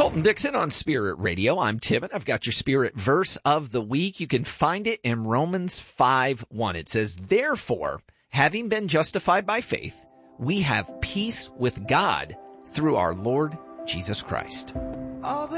Dalton Dixon on Spirit Radio. I'm Tim, and I've got your Spirit verse of the week. You can find it in Romans 5:1. It says, "Therefore, having been justified by faith, we have peace with God through our Lord Jesus Christ."